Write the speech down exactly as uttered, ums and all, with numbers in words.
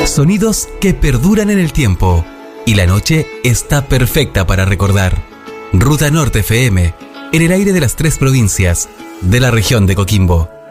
Sonidos que perduran en el tiempo. Y la noche está perfecta para recordar. Ruta Norte F M, en el aire de las tres provincias de la región de Coquimbo.